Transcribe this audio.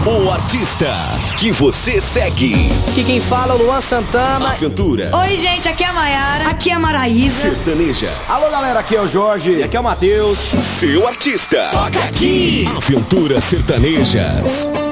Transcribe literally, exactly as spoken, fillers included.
O artista que você segue. Aqui quem fala é o Luan Santana. Aventura. Oi, gente, aqui é a Mayara. Aqui é a Maraísa. Sertaneja. Alô, galera, aqui é o Jorge. E aqui é o Matheus. Seu artista. Toca aqui. Aventuras Sertanejas.